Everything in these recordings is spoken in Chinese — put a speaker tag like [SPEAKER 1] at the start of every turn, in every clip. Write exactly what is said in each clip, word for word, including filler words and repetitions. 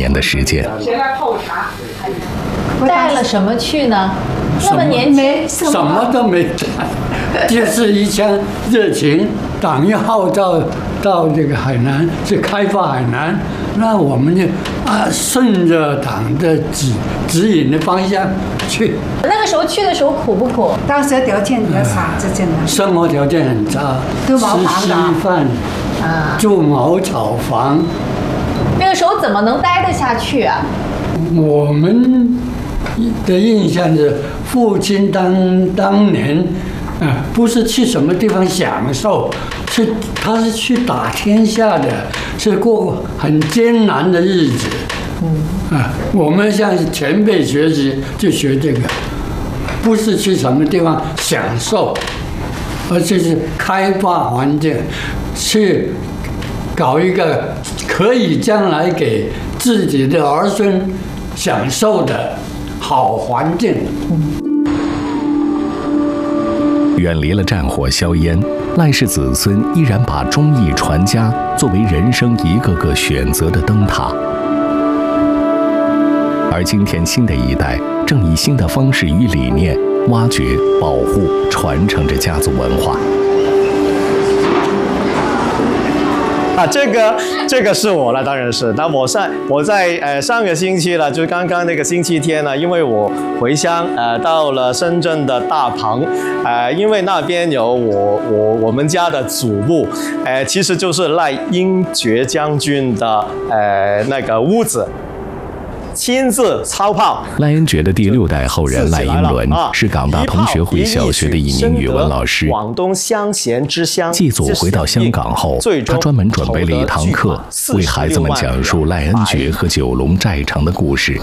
[SPEAKER 1] 年的时间。
[SPEAKER 2] 谁来泡茶？
[SPEAKER 3] 带了什么去呢？那么年轻，
[SPEAKER 4] 什么都没带，就是一腔热情。党一号召到这个海南，是开发海南，那我们就啊顺着党的指指引的方向去。
[SPEAKER 3] 那个时候去的时候苦不苦？
[SPEAKER 2] 当时条件比较差，是真的。
[SPEAKER 4] 生活条件很差，
[SPEAKER 2] 都茅房
[SPEAKER 4] 吃
[SPEAKER 2] 的
[SPEAKER 4] 稀饭，
[SPEAKER 3] 啊，
[SPEAKER 4] 住茅草房。
[SPEAKER 3] 那个时候怎么能待得下去啊？
[SPEAKER 4] 我们的印象是，父亲当当年。啊，不是去什么地方享受，是他是去打天下的，是过很艰难的日子。嗯，啊，我们向前辈学习就学这个，不是去什么地方享受，而且是开发环境，去搞一个可以将来给自己的儿孙享受的好环境。嗯，
[SPEAKER 1] 远离了战火硝烟，赖氏子孙依然把忠义传家作为人生一个个选择的灯塔。而今天新的一代正以新的方式与理念挖掘、保护、传承着家族文化。
[SPEAKER 5] 啊，这个这个是我了，当然是。那我上我在呃上个星期了，就是刚刚那个星期天呢，因为我回乡呃到了深圳的大鹏，呃因为那边有我我我们家的祖父，呃其实就是赖英爵将军的呃那个屋子。亲自操炮。
[SPEAKER 1] 赖恩爵的第六代后人赖英伦是港大同学会小学的一名语文老师。
[SPEAKER 5] 广东乡贤之乡。
[SPEAKER 1] 继祖回到香港后，他专门准备了一堂课，为孩子们讲述赖恩爵和九龙寨城的故事。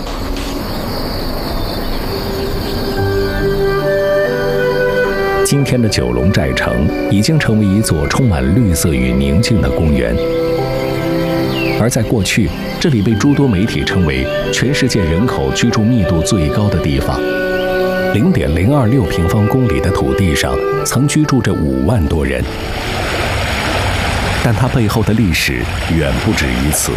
[SPEAKER 1] 今天的九龙寨城已经成为一座充满绿色与宁静的公园。而在过去，这里被诸多媒体称为全世界人口居住密度最高的地方。零点零二六平方公里的土地上，曾居住着五万多人。但它背后的历史远不止于此。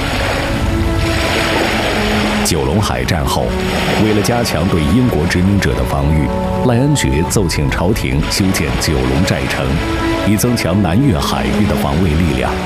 [SPEAKER 1] 九龙海战后，为了加强对英国殖民者的防御，赖恩爵奏请朝廷修建九龙寨城，以增强南越海域的防卫力量。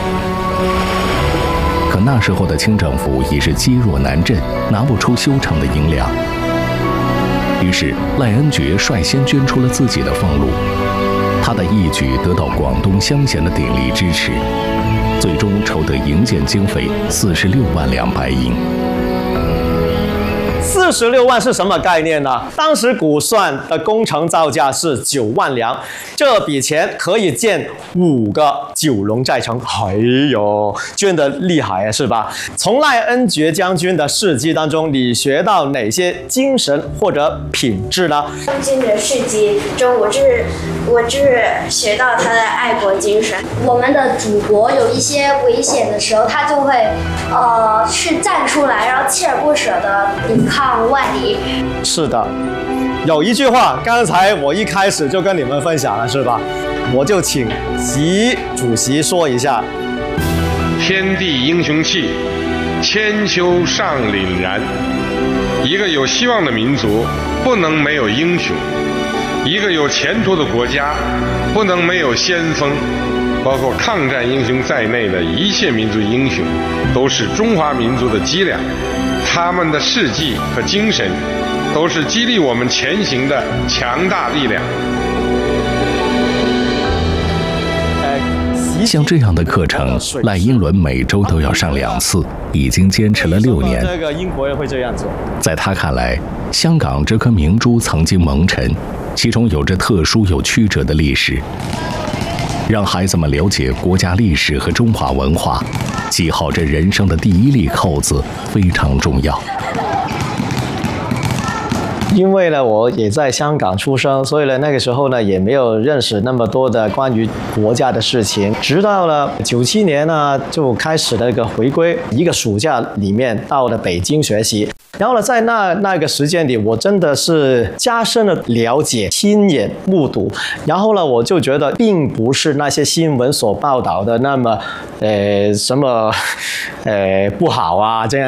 [SPEAKER 1] 可那时候的清政府已是积弱难振，拿不出修城的银两。于是赖恩爵率先捐出了自己的俸禄，他的义举得到广东乡贤的鼎力支持，最终筹得营建经费四十六万两白银。
[SPEAKER 5] 四十六万是什么概念呢？当时估算的工程造价是九万两，这笔钱可以建五个九龙寨城。哎呦，捐得厉害啊，是吧？从赖恩爵将军的事迹当中，你学到哪些精神或者品质呢？
[SPEAKER 6] 将军的事迹中，我就是我就是学到他的爱国精神。
[SPEAKER 7] 我们的祖国有一些危险的时候，他就会呃去站出来，然后锲而不舍的抵抗外敌。
[SPEAKER 5] 是的，有一句话，刚才我一开始就跟你们分享了，是吧？我就请习主席说一下：
[SPEAKER 8] 天地英雄气，千秋尚凛然。一个有希望的民族，不能没有英雄；一个有前途的国家，不能没有先锋。包括抗战英雄在内的一切民族英雄，都是中华民族的脊梁。他们的事迹和精神，都是激励我们前行的强大力量。
[SPEAKER 1] 像这样的课程，赖英伦每周都要上两次，已经坚持了六年。
[SPEAKER 5] 这个英国人会这样做。
[SPEAKER 1] 在他看来，香港这颗明珠曾经蒙尘，其中有着特殊又曲折的历史。让孩子们了解国家历史和中华文化，系好这人生的第一粒扣子非常重要。
[SPEAKER 5] 因为呢，我也在香港出生，所以呢，那个时候呢，也没有认识那么多的关于国家的事情。直到了九七年呢，就开始了一个回归，一个暑假里面到了北京学习。然后呢，在那那个时间里，我真的是加深了了解，亲眼目睹。然后呢，我就觉得，并不是那些新闻所报道的那么，呃，什么，呃，不好啊这样。